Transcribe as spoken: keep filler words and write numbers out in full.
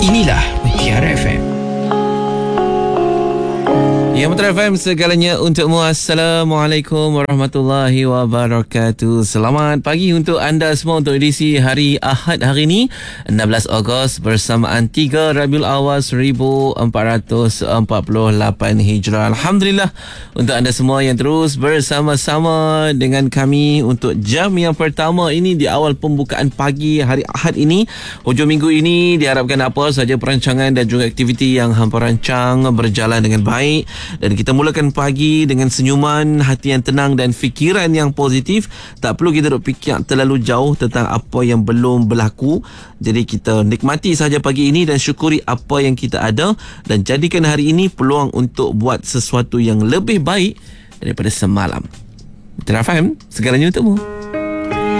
Inilah Mutiara F M. Ya, Mutiara F M, segalanya untukmu. Assalamualaikum warahmatullahi wabarakatuh. Selamat pagi untuk anda semua untuk edisi hari Ahad hari ini, enam belas Ogos bersamaan tiga Rabiul Awal seribu empat ratus empat puluh lapan Hijrah. Alhamdulillah untuk anda semua yang terus bersama-sama dengan kami untuk jam yang pertama ini di awal pembukaan pagi hari Ahad ini. Hujung minggu ini diharapkan apa saja perancangan dan juga aktiviti yang hampa rancang berjalan dengan baik, dan kita mulakan pagi dengan senyuman, hati yang tenang dan fikiran yang positif. Tak perlu kita duk fikir terlalu jauh tentang apa yang belum berlaku. Jadi kita nikmati sahaja pagi ini dan syukuri apa yang kita ada, dan jadikan hari ini peluang untuk buat sesuatu yang lebih baik daripada semalam. Mutiara F M, segalanya untukmu.